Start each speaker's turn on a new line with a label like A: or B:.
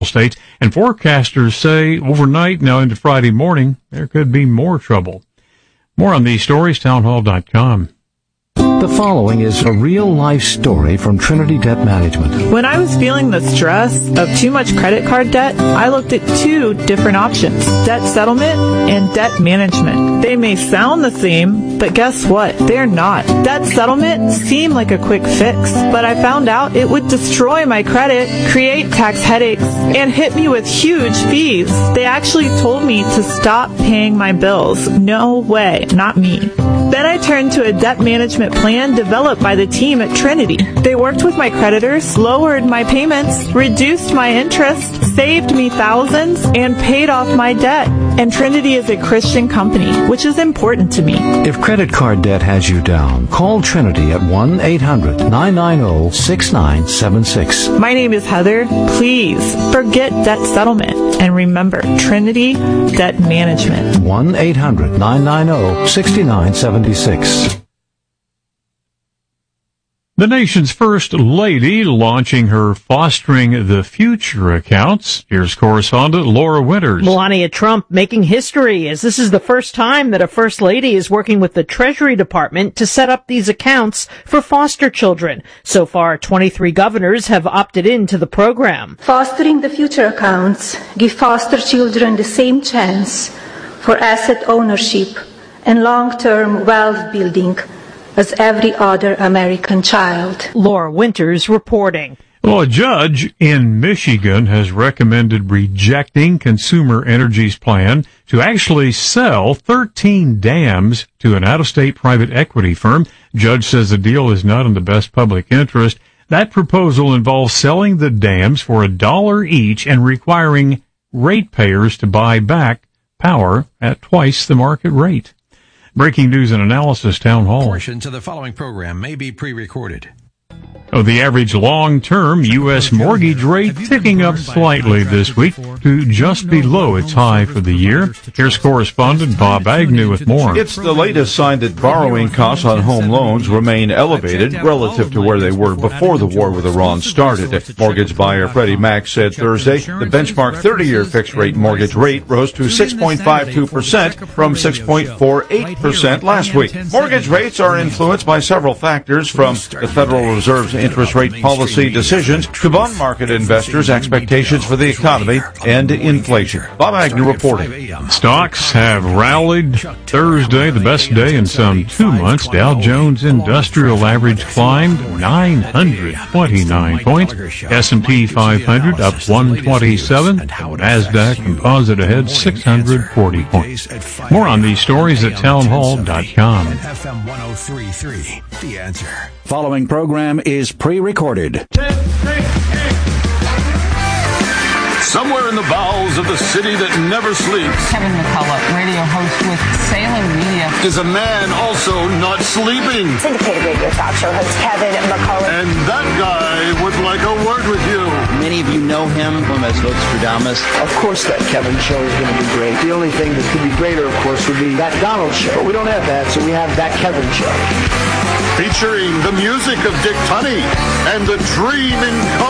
A: states, and forecasters say overnight now into Friday morning, there could be more trouble. More on these stories, townhall.com.
B: The following is a real-life story from Trinity Debt Management.
C: When I was feeling the stress of too much credit card debt, I looked at two different options: debt settlement and debt management. They may sound the same, but guess what? They're not. Debt settlement seemed like a quick fix, but I found out it would destroy my credit, create tax headaches, and hit me with huge fees. They actually told me to stop paying my bills. No way, not me. Then I turned to a debt management plan developed by the team at Trinity. They worked with my creditors, lowered my payments, reduced my interest, saved me thousands, and paid off my debt. And Trinity is a Christian company, which is important to me.
B: If credit card debt has you down, call Trinity at 1-800-990-6976.
C: My name is Heather. Please forget debt settlement. And remember, Trinity Debt Management.
B: 1-800-990-6976.
A: The nation's first lady launching her Fostering the Future accounts. Here's correspondent Laura Winters.
D: Melania Trump making history, as this is the first time that a first lady is working with the Treasury Department to set up these accounts for foster children. So far, 23 governors have opted into the program.
E: Fostering the Future accounts give foster children the same chance for asset ownership and long-term wealth building as every other American child.
D: Laura Winters reporting.
A: Well, a judge in Michigan has recommended rejecting Consumer Energy's plan to actually sell 13 dams to an out-of-state private equity firm. Judge says the deal is not in the best public interest. That proposal involves selling the dams for $1 each and requiring ratepayers to buy back power at twice the market rate. Breaking news and analysis, Town Hall.
F: Portions of the following program may be pre-recorded.
A: The average long-term U.S. mortgage rate ticking up slightly this week to just below its high for the year. Here's correspondent Bob Agnew with more.
G: It's the latest sign that borrowing costs on home loans remain elevated relative to where they were before the war with Iran started. Mortgage buyer Freddie Mac said Thursday the benchmark 30-year fixed-rate mortgage rate rose to 6.52% from 6.48% last week. Mortgage rates are influenced by several factors, from the Federal Reserve's interest rate policy decisions to bond market investors' expectations for the economy and inflation. Bob Agnew reporting.
A: Stocks have rallied Thursday, the best day in some 2 months. Dow Jones Industrial Average climbed 929 points. S&P 500 up 127. NASDAQ Composite ahead 640 points. More on these stories at townhall.com.
F: FM 103.3, The Answer.
B: Following program is pre-recorded.
H: Somewhere in the bowels of the city that never sleeps,
I: Kevin McCullough, radio host with Salem Media,
H: is a man also not sleeping.
J: Syndicated radio talk show host Kevin McCullough.
H: And that guy would like a word with you.
K: Many of you know him as Nostradamus.
L: Of course that Kevin show is going to be great. The only thing that could be greater, of course, would be that Donald show. But we don't have that, so we have that Kevin show.
H: Featuring the music of Dick Tunney and the Dream in Color.